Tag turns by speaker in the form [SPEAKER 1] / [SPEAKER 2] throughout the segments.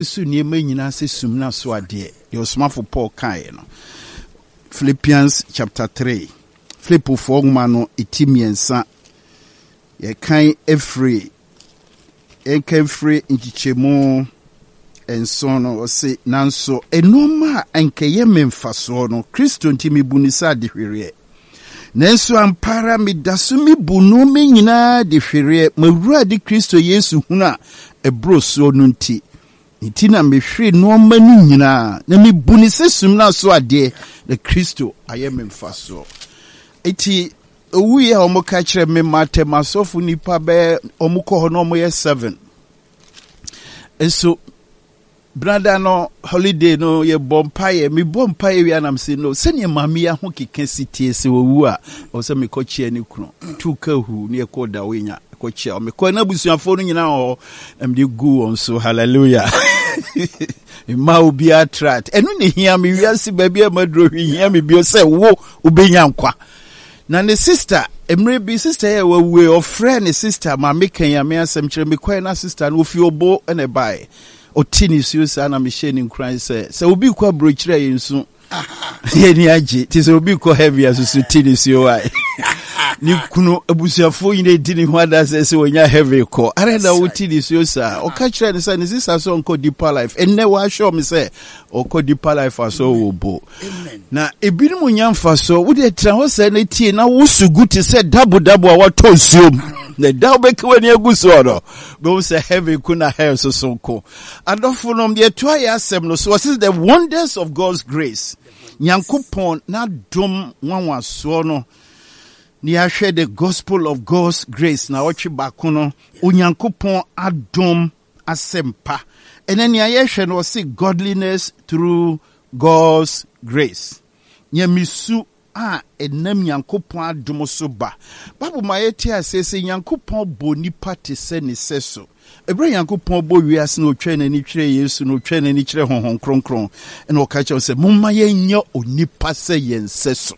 [SPEAKER 1] so niema nyina se sumna so ade the osmafo Paul kai no Philippians chapter 3 Philippo 4 mano etimiensa ye kan efree nchichemu ensono ose nanso enoma ankeye memfaso no Kristo ntimi bunisa de hwere nanso ampara midaso mi bunu me nyina de hwere mawura de Kristo Yesu huna ebroso no nti na mehwe no manu nyina na mi bunisa sumna so ade de Kristo aye memfaso eti we are catcher me mate masofu nipa be omuko no mo 7 so brother no holiday no ye bompaye mi bompaye wi anam se no sene mami ya ho keka sitie se owu a o se me kochie ni kunu tuka hu ne koda wenya kochie o me ko na busuafo no nyina o mde gu on so hallelujah ma obi attract enu ne hia me wiase ba bia madro hia me bi o se wo obenya nkwa na ne sister emre sister ye we of friend ne sister ma meka ya me asem kire me kwai na sister no ofi obo ene bai otini susa na me she ni nkran se obi kwa bro kire yensu ye ni age ti se obi kwa heavy asusu tini su wai ni kuno abusuafo yin edini ho ada se wonya heavy ko areda otini susa o ka kire ne se ne sister so nko deeper life enne wa show me se o ko deeper life aso obo na ebinim nyamfa so wo de tra ho se na tie na wo sugu ti se dabo a wato suom na dawo be kwa ni aguso no be wo se heavy kuna hair so ko adofo no de to ya asem no so what is the wonders of God's grace nyankopon na dom nwanwa so no ni ahwe the gospel of God's grace na otwe bako no onyankopon adom asempa eneni ayehwe no say godliness through God's grace nyamisu a enam yankopon adom so ba babu mayeti asese yankopon boni pate se ne seso ebre yankopon bo wiase no twa na ni twere Yesu no twa na ni kyere honhon kronkron ena o ka kye se momma yenya onipa se yenseso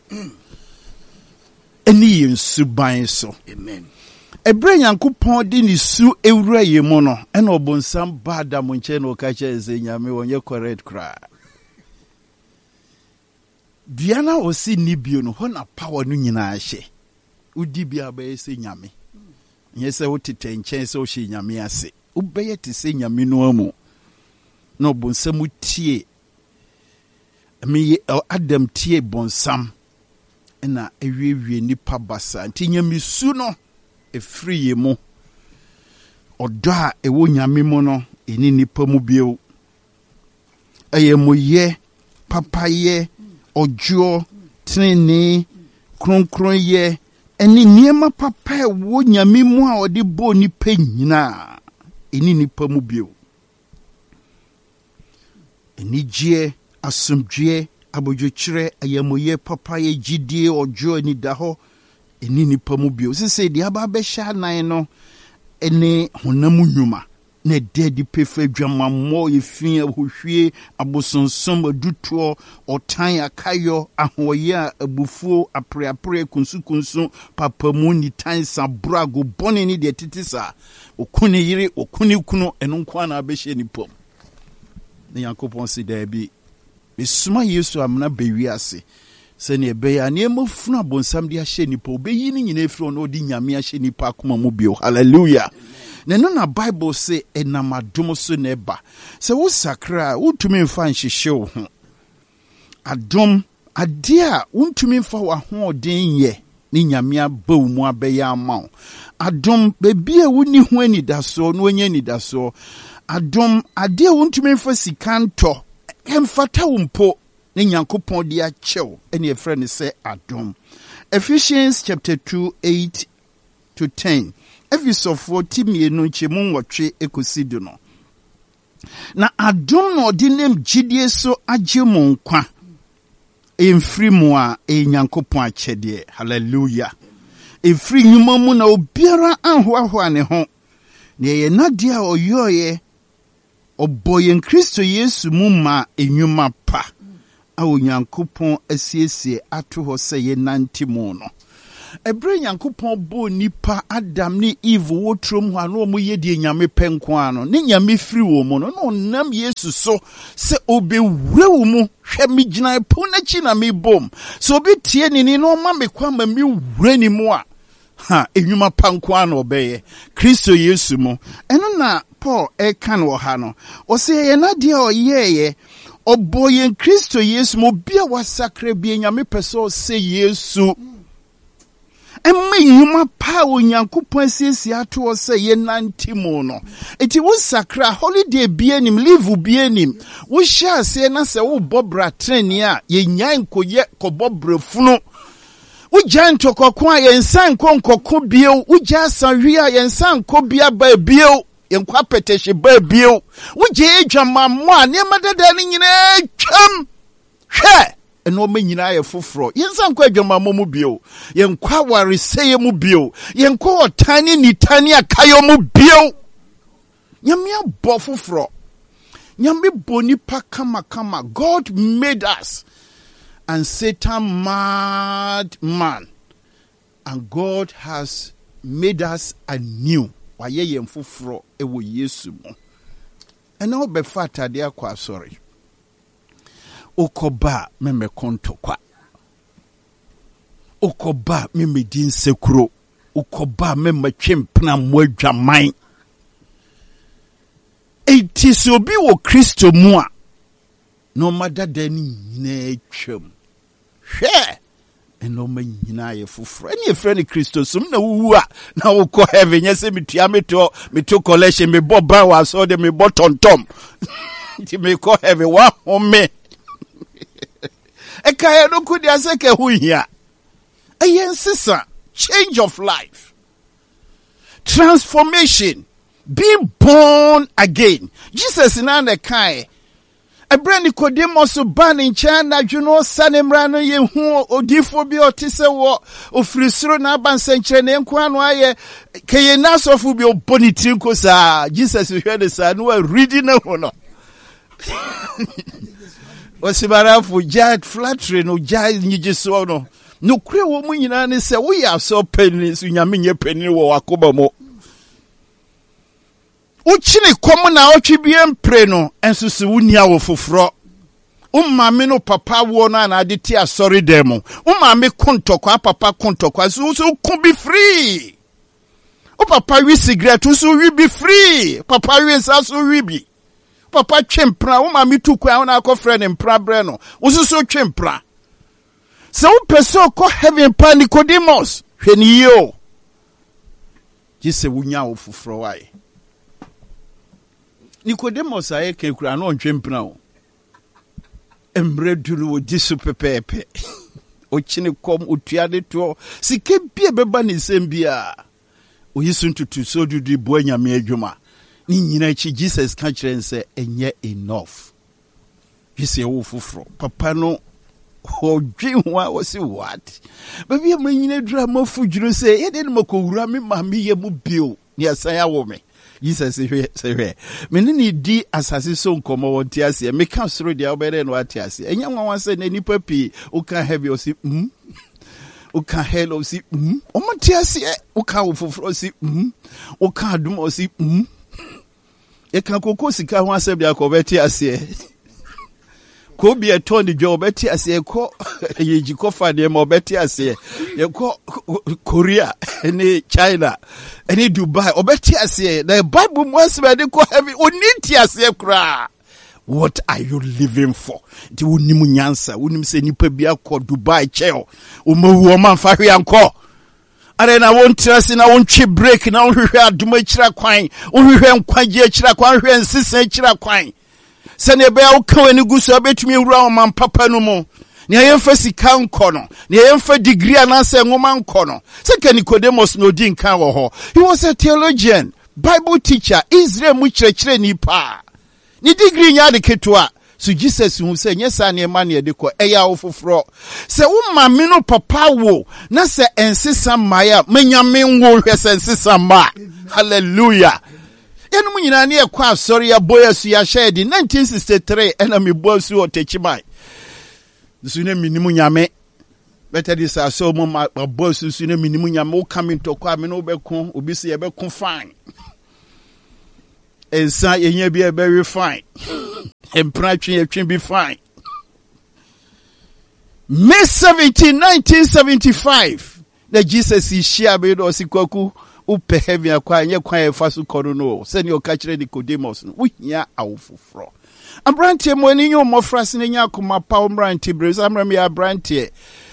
[SPEAKER 1] eni yensu ban so amen ebre yankopon di ni su ewura yemu no ena obonsam ba da mo nche na o ka kye se nyame wonye correct kra Diana osi nibio no ho na power no nyina ahye udi bia ba se nyame nyese wotete nchen se o hye nyame ase ubeye te se nyame no amu no bonsam tie me Adam tie bonsam na ewie nipa basa nti nyame su no efri yemu odo a ewo nyame mu no eni nipa mu bio ayemoye papaye ojo trene kronkron ye eni niema papa wo nyame mu a ode bo nipa nyina eni nipa mu bio eni gie asomdwe abodwokyere ayamoye papa ye gidie ojo ni daho eni nipa mu bio sese dia ba be sha nan no eni honamu nnwuma na dedi pefe dwamammo yefin ahohwie abosonsom aduto otan akayo ahoye abufuo apreapre kunsu papamu ni tansa brago bone ni de titisa okuni yire okuni kunu eno nkwa na abehye nipom na yakopon si da bi besuma Yesu amna bewiase se ne be ya ne mafunu abonsam de ahye nipo beyi ni nyina efro no odi nyame ahye nipa akoma mu bio hallelujah neno na Bible say enamadom so neba se wo sakra wutumi mfa nhihye wo ho adom ade a wutumi mfa wa ho odin ye ni nyame aba mu abeya ama adom bebi a woni ho anidaso no anya anidaso adom ade a wutumi mfa sikanto emfata wo mpo ni nyankopon dia chew ene efre ne se adom Ephesians chapter 2:8 to 10 Efisofo timienu nchemu nwotwe ekosidu no na adom no odinem gidie so agemu nkwa emfiri mu a enyankopon akyede hallelujah efiri nyuma mu na obiara anhoahoa ne ho ne ye nade a oyoye oboyen Kristo Yesu mu ma enyuma pa a onyankopon asiesie ato ho se ye nantimo no Ebre Nyankopɔn bo nipa Adam ni Eve wo trom ho ano mo ye die nyame penko ano ne nyame firi wo mo no no nam Yesu so se obewure wo mu hwe me gina po na chi na me bom so obi tie ni no ma me kwa ma me wure ni mu a ha enwuma panko ano obeye Kristo Yesu mo eno na Paul kan wo ha no o se ye na de o ye oboyen Kristo Yesu mo bia wasakra bia nyame peso se Yesu Emma yuma pa Onyankopɔn asiesie ato sɛ ye nantimo no. Eti wo sakra holiday bienim leave bienim. Wo hya ase na sɛ wo bobra treni a ye nyan koye kɔbɔbra funu. Wo gyan tokɔko a ye nsan konkɔko bio. Wo gya sanwi a ye nsan kɔ bia ba bio. Ye nkwa petehye ba bio. Wo gye adwamammo a ne madada ne nyina twam. Hwɛ eno me nyina ye foforo yensa nkwa adwamammo mu bio yenkwa wareseye mu bio yenkwa otani ni tani akayo mu bio nyame abo foforo nyame boni pa kama God made us and Satan mad man and God has made us anew waye yen foforo ewo Yesu mo ena obefa atade akwa sorry Okoba meme kontokwa. Okoba meme din sekuro. Okoba meme chempna mwadwaman. Eti se obi wo Kristo mu a no madada ni nyina atwam. Hwe eno ma nyina ye foforo. Eni efre ni Kristo sum na wuwu a na wo kɔ heaven yese metua meto collection me bɔ ban wa so de me bɔ tontom. Ti me kɔ heaven wa home. Ekaya no kudi aseke hu hia. Ayensisa change of life. Transformation. Being born again. Jesus na ne kai. Ebre Nicodemus ban in China juno sanemra no ye hu odifo bi otise wo ofrisuro na ban senkyere ne nko anu aye keye nasofu bi oboniti nko sa Jesus hwe de sa no reading na ho no. Osibarafu jad flattery no jad nyigiso no no kure wo mu nyina ne se wo ya so penni so nyame nye penni wo akoba mo uchini kom na otwe bie mpre no enso se wunia wo foforo ummame no papa wo no na ade ti asori dem ummame kontokwa papa kontokwa so ku be free o papa wi cigarette so wi be free papa wi sa so wi bi Papa chempra wo ma mitu kwa na akofre ne mpra bre no wo so chempra se wo peso ko heaven pa Nicodemus hweni yo gise wunya wo foforo wai Nicodemus aye kekura no ntwempra wo emre duru wo gisu pepepe o chine kom otuade to sike bia beba ne sembia o yisu ntutu so dudu bo anyame adwuma ni nyina chi Jesus ka kire nse enye enough gise wo foforo papa no odwinwa wasi what baby am nyina dura mafudwuro se ye de no makowura me mame ye mu bio ni asan ya wo me Jesus se me ni di asase so nkomo wonti ase me ka soro dia obere no ati ase enya nwanwa se na nipa pi o ka heavy o si o ka hello si o mati ase o ka wo foforo si o ka adum o si e kan kokko sika ho asem dia ko beti ase ko bi eto ni jo beti ase ko yeji ko fa de mo beti ase ye ko Korea ni China ni Dubai obeti ase the Bible mo asem de ko heavy oniti ase kra. What are you living for? Di wonimu nyansa wonim se nipa bi akọ Dubai cheo o mawu o man fa hwe anko are na won trase na won twi break na won hwehwe adoma kira kwan won hwehwe nkwaje kira kwan hwehwe nsisen kira kwan se ne be a woka ani guso abetumi ewura o man papa no mo ne yemfa sika nko no ne yemfa degree anase ngoma nko no se ka Nicodemus no di nkan wo ho. He was a theologian, Bible teacher, Israel mu kire ni pa ni degree nya de ketua. So Jesus who say nyesa ne ma ne de ko eya wo foforo se wo mame no papa wo na se ensesa maya menyame nwo hwe se ensesa ma. Hallelujah. Enum nyina ne ekwa asori ya boya su ya shedi 1963 ena me boasu otechimai su ne minimu nyame better this are so my boss who's in a minimum more coming to come over obisi ebe fine. And say you be very fine. And practically can be fine. May 17, 1975. The Jesus is share with us ikoku upe heavy akwa nye kwa fasu koruno. Send your catch Nicodemus. We ya awfufro. Abrantie mo ni nyo mo frase ne nya akoma pa omrantie brez amra me abrantie.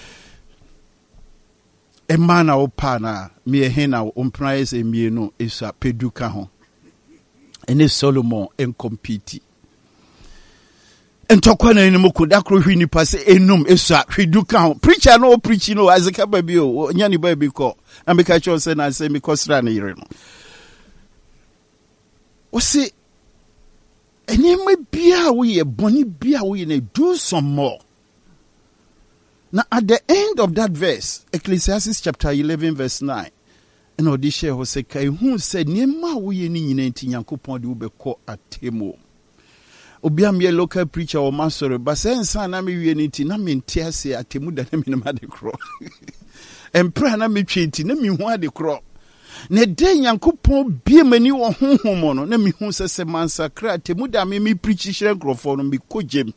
[SPEAKER 1] Emana opana me hena ompraise emienu isa peduka ho. Ene Solomon en compete. Entokwa na enimu kodakro hwi nipa se enum isa hwiduka ho. Preacher no preaching no azeka baby o nyani baby ko. Na me ka cho se na se me kosra na yire no. O se eneme bia we ye boni bia we na do some more. Now at the end of that verse, Ecclesiastes chapter 11 verse 9. And Odisha Hoseka, who said, Nema we ni nti Yankopon de ubeko atemo. Obiam ye local preacher or master, but sense na me we nti na me ntiase atemu da na me na de kro. Empra na me twenti na me hu ade kro. Ne de Yankopon bie mani wo honhom no na me hu sese mansakra atemu da me preach hire nkrofo no me kogem.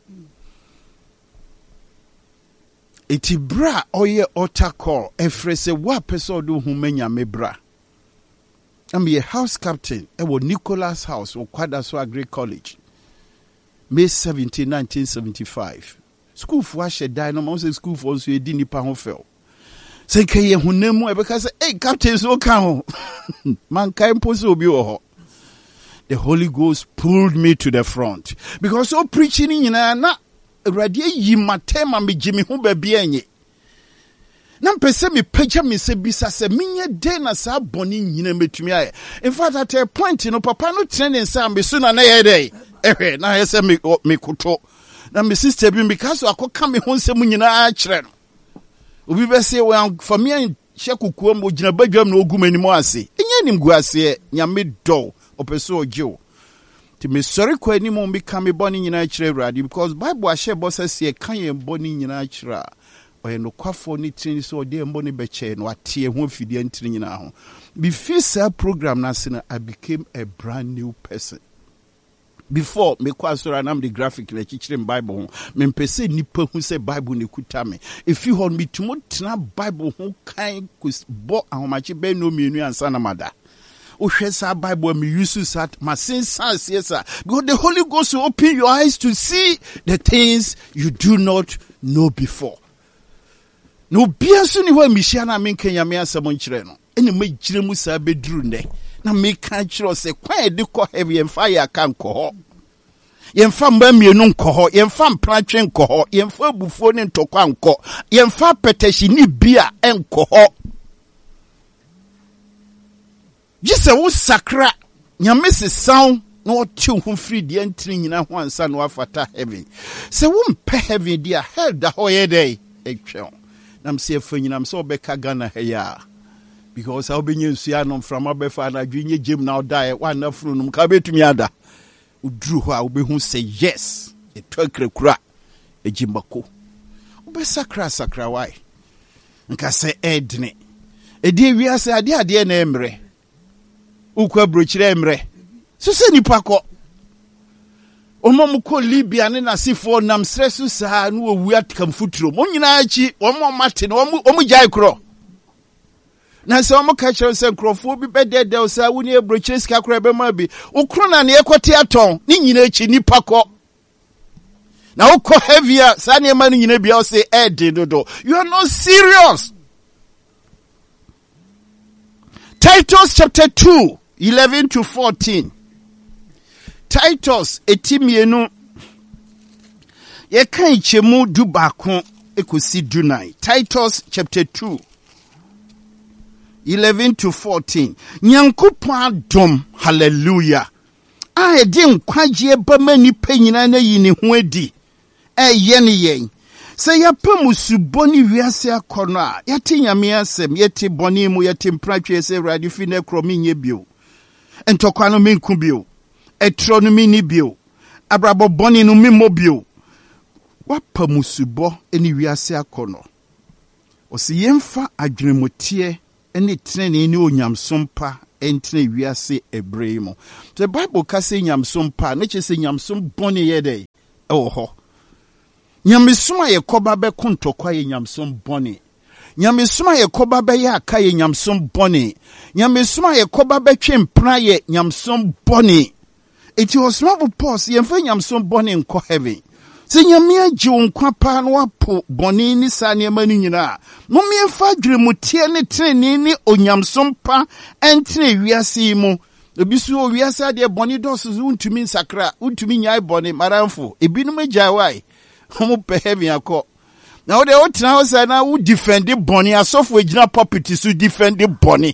[SPEAKER 1] Iti bra oye otakor efrese wa pesodo humenya mebra. I'm a house captain ewo Nicholas House o Kwadaso Agri College. May 17, 1975. School for ashe dino mo say school for so edi nipa ho fel. Say keye hunemu ebeka say hey captain so kan ho. Man kan poso obi wo ho. The Holy Ghost pulled me to the front because so preaching na Radia yi matema me jimi hu baby enye. Na mpese me peja me se bisa se minye de na sa boni nyina metumi aye. In fact at a point no papa no training sa me so na na ye dey. Na ye se me kuto. Na me sister bi because akoka me hu nsem nyina a kire no. Obi be se we for me hye kukuo mo gina badwam na ogumani mo ase. Enye nim gu ase nyame do opeso ojo. To me sorry kwa ni mo mbika me boni nyina kire Awurade because Bible ahye bo sese kan ye boni nyina kire oye no kwafo ni tin so de mboni beche no atie ho afidie ntiri nyina ho before program na se I became a brand new person. Before me kwasora na the graphic na chichire Bible ho me mpese nipa hu se Bible ne kuta me if you hold me to mo tena Bible ho kan bo ahomache be no mienu ansa na mada. Ushesa Bible me use that my sense yes because the Holy Ghost will open your eyes to see the things you do not know before. No biasu ni wa mishia na menka nyame asemo nkyere no ene magire mu sa beduru ne na meka kyerɛ se kwa de kɔ heavy emfa ya kan kɔ hɔ yemfa mba mienu nkɔ hɔ yemfa mpratwe nkɔ hɔ yemfa bufuo ne ntɔkwa nkɔ yemfa petashi ni bia enkɔ hɔ. Jise wo sakra nyame se sound no ti ho free de antri nyina ho ansa no afata heaven se wo mpe heaven dia hell da ho ye dey etwe nam se afanyina so obeka Ghana heya because how benye nsia no from abefa na dwenye gem na odai wan na funu num ka betumi ada udru ho a obehu say yes etwakrakura ejimbako obe sakra why nka se edne edi wiase ade na emre ukwa brochire emre so se nipa ko omo ko Libya ne nasifo nam stresu sa no owu atkam futuro mo nyina achi omo mate no omo jai kro na se omo ka kire se nkrofo bi bedede o sa woni brochire sika kro be ma bi ukro na ne ekote aton ni nyina achi nipa ko na ukọ heavier sa ne ma nyina bia o se dodo you are not serious. Titus chapter 2 11 to 14. Titus etimienu ye kan chemu du bakon ekosi dunai. Titus chapter 2 11 to 14. Nyankopon dom hallelujah. A edi nkwaje ba mani panyina na yi ne ho adi. Ye ne yen. Se ya pamusu boni wiase akono a yati nyame asem yati boni mu yati mpratwe se Awurade fi na kromi nye bio. Entokwa no menku bio. Etro no mini bio. Abrabo boni no mimo bio. Wa pamusu bo eni wiase akono. Osi yemfa adwenemotie ene trene ne onyamsompa entene wiase ebremo. The Bible ka say nyamsompa, na che say nyamsom bone ye dey. Ho. Nyamesoma ye koba be kontokwa ye nyamsom bone. Nyamesoma ye koba be ya aka ye nyamsom bone. Nyamesoma ye koba be twempra ye nyamsom bone. Eti osma pause yemfa nyamsom bone nko heaven. Se nyamia ji nkwa pa no apo bone ni sa ne mani nyina. Mo miemfa dweremutie ne trene ni onyamsom pa entene wiase mu. Obisu o wiase ade bone dosu untumi nsakra, untumi nyai bone maramfo. Ebinum agya wai. Homo pe heaven akọ. Na wo de o tena ho say na wo defend bone asofo agina property so defend bone.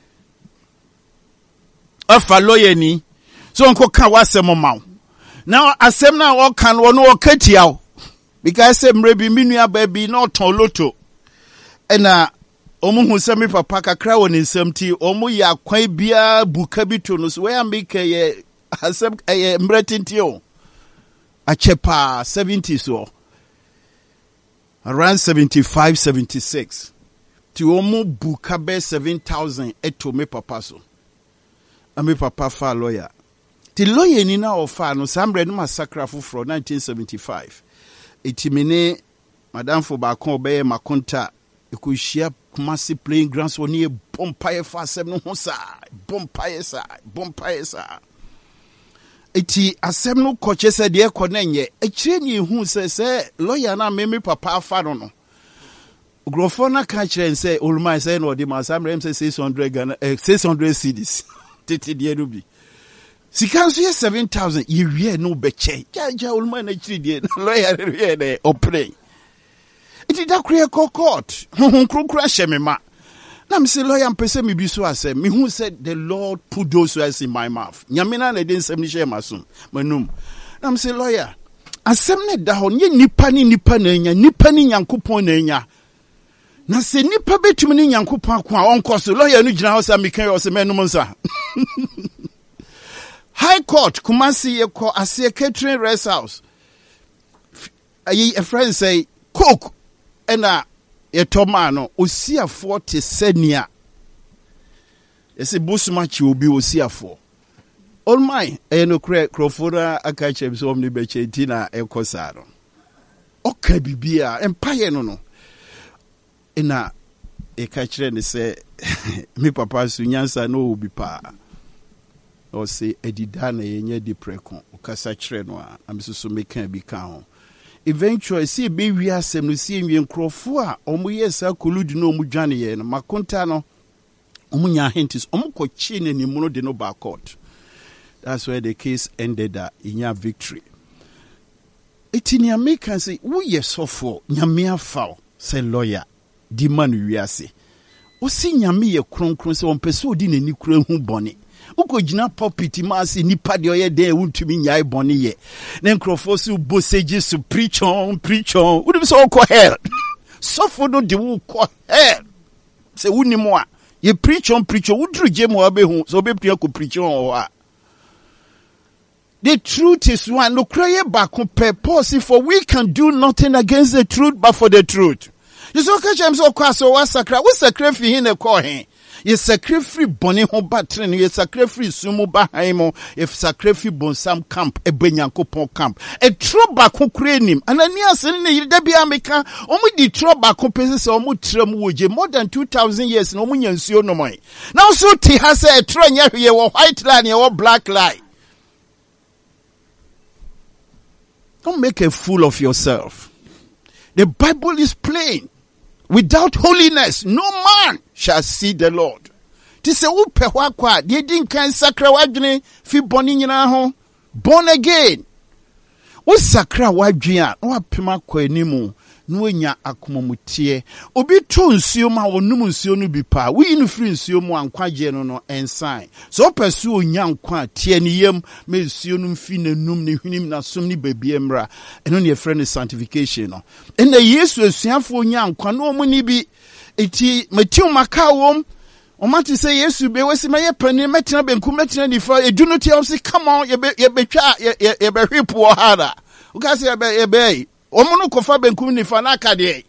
[SPEAKER 1] Afa lawyer ni. So nko ka wasem mawo. Now asem na wo kan wo no katia wo. Because say mrebi minua baby na oton loto. Ena omu hu se me papa kakra wo nsam ti omu ya kwan bia buka bi to no so we ameke ye asem mretinti o. Achepa 70 so. Around 75, 76. Ti omu buka be 7,000 eto me papa so. Ame papa fa lawyer. Ti lawyer ni na ofa no sambre no masakra fufro 1975. Eti mene madam fo ba kon be makonta ekuhia Kumasi playing grounds woni e bompaye fa asem no ho sa bompaye sa. Eti asem no koche se de ekonenye ekire ni hu se lawyer na meme papa afa no grofo na ka kire se oluma se no de masamre se 600 cedis tete de rubi sikanso ye 7,000 ye wie no beche ja oluma na kire de lawyer wie de opre eti da kure court krokra shemema na me say lawyer mpese me bi so asem me hu said the Lord put those words in my mouth nyamina na de nsem ni share masum manum na me say lawyer asem ne da ho nye nipa na nya nipa ni nyankopon na nya na se nipa betumi ni nyankopon ko a onko so lawyer no gina ho sa me kan yo se menum nsa High Court Kumasi ye ko ase catering rest house a friend say cook ena etomano osiafo te senia ese busuma chi obi osiafo all my eno krofora aka chem so omni beche tina ekosaro oka bibia empire no ena eka kire ne se mi papa su nyansa no obi pa o se edida na yenye di preko okasa kire no a amsusu meka bi ka ho eventually see be we asem no see enwe nkrofo a omo yesa koludi no omo dwane ye no makonta no omo nya hints omo kochi ne ni muno de no back court. That's where the case ended in victory. Etini American say we yesofo nyame afa say lawyer di man wiase o si nyame ye kronkron se on pese odi nani kura hu bone uko gina property ma se nipa de oye de wuntumi nyai bone ye na nkrofo so boseji so preach on we be so call hell sofo no de wo call hell se wuni mo a ye preach on wudru je mo abehu so be ko preach on. The truth is one. No cry back purpose for we can do nothing against the truth but for the truth. You so catch him so kwaso wa sakra. We sakra fi hin e ko hen. Ye sakra free boni ho batren. Ye sakra free sumu ba haimo. Ye sakra free bonsam camp. E benyankopon camp. E tro back kure nim. Anani asen ne yide bia meka. Omu di tro back pese se omu trem woje more than 2,000 years na omu nyansuo no moy. Now so ti ha se e tro nya hwe wo white line ye wo black line. Don't make a fool of yourself. The Bible is plain. Without holiness, no man shall see the Lord. Tise upe wakwa, die din kan sakra wadwene fi boni nyina ho. Born again. O sakra wadwene a wapema kwa animu. Nwenya akomamutie obi to nsuo ma wonum nsuo no bi pa wi no free nsuo mu ankwaje no ensign so pesu onya nkwa tie ne yam me nsuo no mfi nanum ne hwinim na som ne babie mra eno ne friend sanctification no ena yesu asuafo onya nkwa no mu ni bi eti matiu makawom o mati say yesu be wesi ma ye pani metina benkum metina nifa eduno tie o say come on ye betwa ye be hwepo hara o ka say ye be omuno kofa benkum ni fa na akade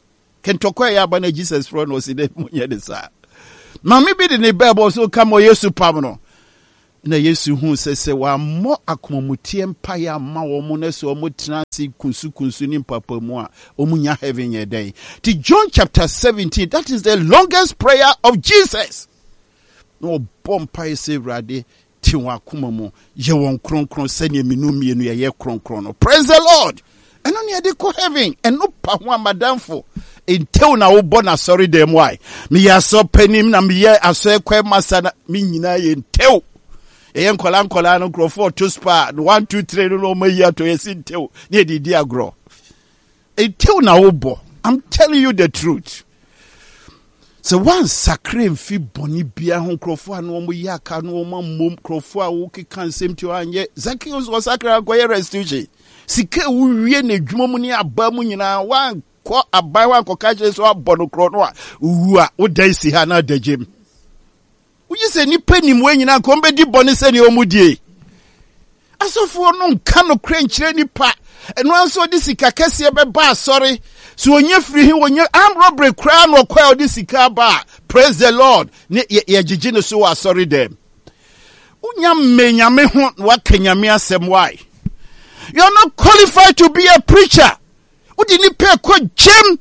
[SPEAKER 1] Kentokwa ya ba na Jesus fro no si de munye de sa. Mami bi de ne Bible so come o Yesu pam no. Na Yesu hu se wa mo akomutie mpa ya ma wo mo na so mo tena si kunsu ni papa mu a omunya heaven ye den. To John chapter 17, that is the longest prayer of Jesus. No bompa se rade ti wa akoma mu ye won kronkron se ne minu mienu ye kronkron no. Praise the Lord. Eno ne de ko heaven eno pa ho amadamfo. Until na wo bona sorry dem why. Me ya so panim na me ye aso ekwa masa na me nyina ye ntew. Eyen kola no crofo to spa 1 2 3 no ma ya to yesintew ne didi agro. Until na wo bo. I'm telling you the truth. So one sacre fi boni bia ho crofo anu mo ya ka no mo mom crofo a wo keka nsem ti anye Zacchaeus was sacre agoye restitution. Sika wo wie na dwuma mu ne aba mu nyina wan ko abai wan ko ka je so abono kro no a wu a wo dan si ha na dajem. Wo yi se ni panim we nyina ko mbedi boni se ne omudie. Asofo no nka no kra nkyire nipa. Eno anso di sika kese be ba asori. So onye free him onye am robbery cry no kwa di sika ba. Praise the Lord. Ne ye gigi no so asori dem. Unya menyame ho wa kenyame asem why? You are not qualified to be a preacher. Udi ni pe ko jem.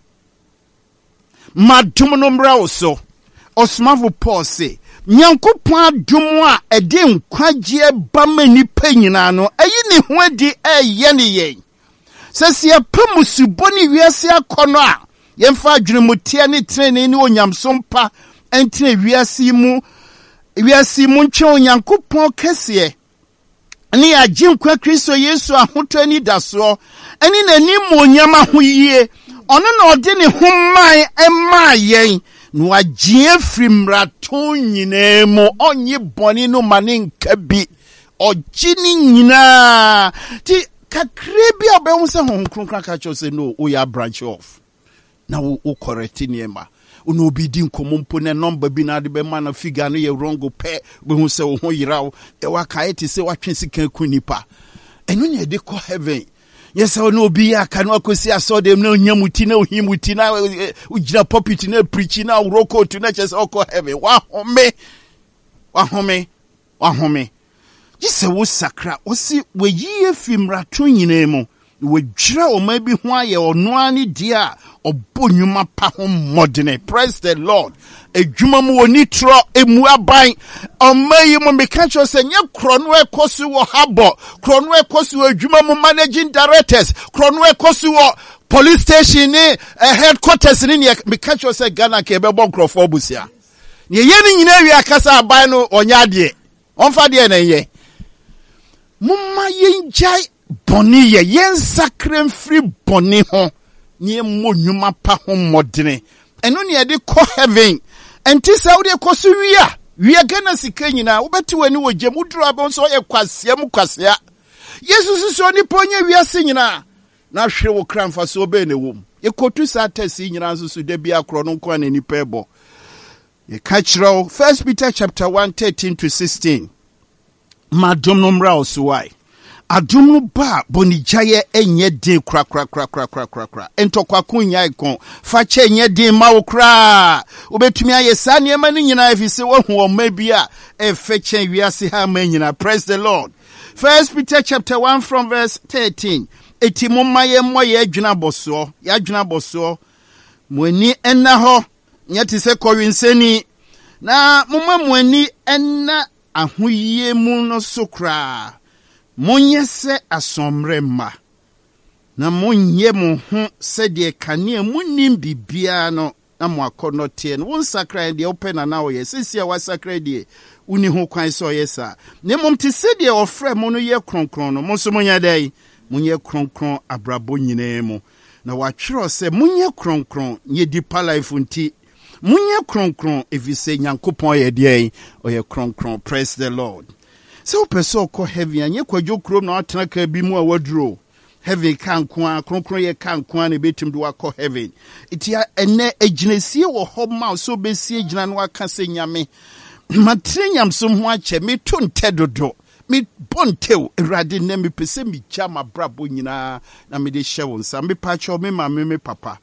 [SPEAKER 1] Madum no mra oso. Osmavo Paul say, Nyankopon adum a ede nkwagye ba mani pa nyina no, ayi ne ho adi eye ne yen. Sese ya pamusubo ni wiase akono a, yemfa adwenemutie ne trene ne onyamsompa entine wiase mu ntwe Onyankopon kese ni ajinkwa Kristo Yesu ahoto ani daso ani nanim onyama ho yie ono na ode ne ho man ema yen no agye frimrato nyinemu onye boni no mane nka bi ogini nyina ti kakrebi abehu se ho nkronkran ka cho se no o ya branch off na o correct niema uno bi di nkomompo ne number bi na de be ma na figure no ye wrong pe be hu se wo ho yirawo e wa ka eti se wa twen sika kunipa eno ne de ko heaven yes no obi ya ka no akosi aso dem na onyamuti na ohimuti na ujira pulpit na preach na roko to na chese oko heaven wa home jise wo sakra osi we yie fimrato nyinemu we dwira o ma bi ho aye ono ani dia obonwuma pa ho modene. Praise the Lord. Edwuma mu oni tro emu aban omayi mo meka cho se nye krono ekosu wo habo krono ekosu edwuma mu managing directors krono ekosu wo police station ni headquarters ni meka cho se Ghana ke be bon krofo busia ne ye ni nyina wi akasa aban no onya de onfa de na ye mumma yenjai boni ye yen sacred free boni ho ni mo nwuma pa ho modene eno ne ye de ko heaven enti sa wo de ko so wi Ghana sika nyina wo beti wani wo gem uduru abon so ye kwasea Yesu so ni ponye wiase nyina na hwe wo kramfa so be ne wom ye kotu sa tesi nyina so de bia kro no kwa na ni pebo ye ka kiro 1 Peter chapter 1:13 to 16 madom no mra oswai adum no ba bonijaye enye din kra entokwa kunya ikon fa che enye din ma wo kra obetumi aye sa ne ma ni nyina efise wo hu o ma bia e fe chen wiase ha ma nyina. Praise the Lord. 1 Peter chapter 1 from verse 13 eti momaye moye adwuna boso muani enna ho nyati se kowinseni na momma muani enna ahoyie mu no sokra monye se asomrema na monye mo ho se de kane munim bibia no na mo akono tie no won sakra de open na wo ye sisia wa sakra de uni ho kwan so yesa ne mom te se de ofre mo no ye kronkron no mo so monya dai monye kronkron abrabo nyina mu na wa twero se monye kronkron ye deeper life nti monye kronkron efise Nyankopon ye de oye kronkron. Praise the Lord. So person ko heaven anye kwadwo krom na atena ka bi mu a waduro heaven kan kwa kronkron ye kan kwa na betum do akọ heaven itia ene aginesie wo ho ma so besie gina no aka se nyame matrenyam so ho ache me to ntedodo me bontew erade na me pese me chama brabo nyina na me de hye won sa me pa cho me ma me papa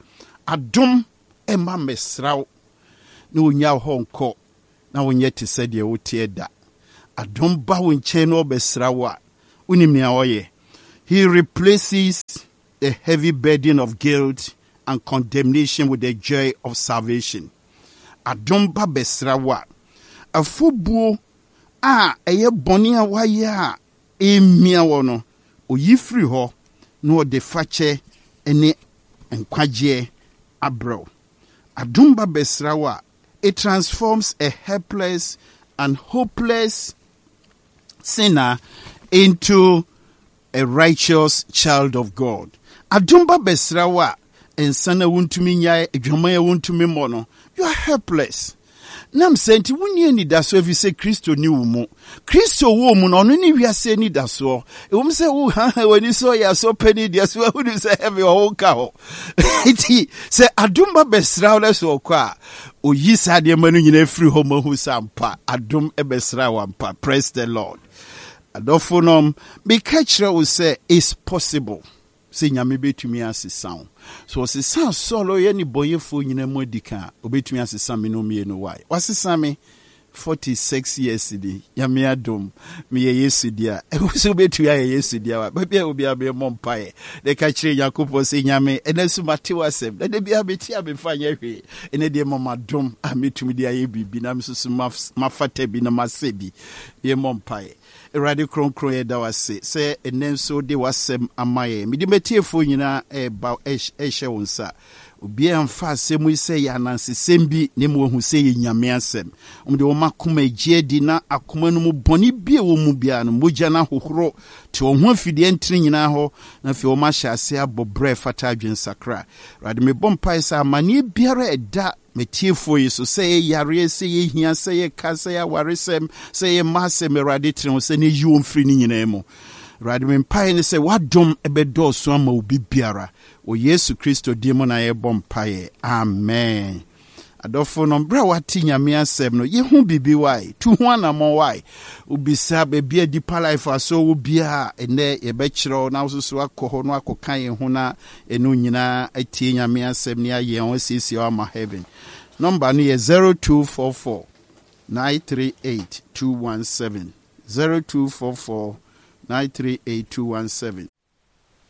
[SPEAKER 1] adom ema mesraw na onya honko na wonye te sɛ deɛ wotie da adom ba wo nkyɛn na obɛsraw a unim nea ɔyɛ. He replaces the heavy burden of guilt and condemnation with the joy of salvation. Adom ba bɛsraw a afobuo a ɛyɛ bɔne a wayɛ a emia wɔ no oyi firi hɔ na ɔde fakyɛ ne nkwagye abrɛw. Adom ba bɛsraw a it transforms a helpless and hopeless sinner into a righteous child of God. Adom ba bɛsraw a ensana wuntumi nyae adwaman a wuntumi mmɔ no, you are helpless. Nam senti wunye ni daso efi se Kristo ni umu. Kristo wo mu no ni wiase ni daso. Ewum se wo wani so ya so peni dia so hu ni se heavy o ka ho. Iti se adom ba besra le so kwa. Oyi sa de manu nyina firi ho mahu sampa. Adom e besra wampa. Praise the Lord. Adofonom be catch we say it's possible. Se nyame betumi asesa wo. So osesa solo ye ni boyefo nyina mu adika obetumi asesa me no me no why. Wasesa me 46 years di nyame adom me ye Yesu dia. E so betumi aye Yesu dia wa. Ba bia obi abe mompae. De ka kire Yakobo se nyame enasu mate wasem. De bia beti abefa nya hwe. Ene de mama dom ametumi dia ye bibi na msusu mafata bi na masebi. Ye mompae. Erade kronkron ye da wase se enenso de wasem amaye mede metiefo nyina ba ehye wonsa obi amfa asemu se ya nansesem bi ne mo hu se ye nyame asem omde wo makoma gie di na akoma no mu boni bie wo mu bia no mogya na hohoro te wo ho afide ntiri nyina ho na fe wo ma hye ase abobre fata adwen sakra erade me bompai sa amane biara eda metiefo yeso se yare se ye hia se ye ka se ya waresem se ye masem erade tren se ne yi omfiri ni nyina mu erade me mpai ne se wadom ebedo so ama obi biara o Yesu Kristo di mu na ye bompae amen. Adofo no bra wati nyame asem no ye hu bibi wai tu hu anamon wai ubisa bebi a deeper life aso wo bia ene ye be kire na so akọ no akokan ye hu na enu nyina atie nyame asem ne aye on sisi o ma heaven. Number no ye 0244 938 217 0244 938 217.